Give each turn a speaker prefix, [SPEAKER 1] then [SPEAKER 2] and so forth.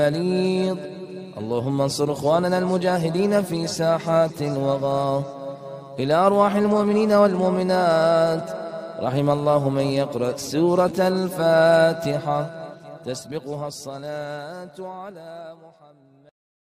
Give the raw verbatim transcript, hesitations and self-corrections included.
[SPEAKER 1] بليض. اللهم انصر إخواننا المجاهدين في ساحات الوغى. إلى أرواح المؤمنين والمؤمنات. رحم الله من يقرأ سورة الفاتحة تسبقها الصلاة على محمد.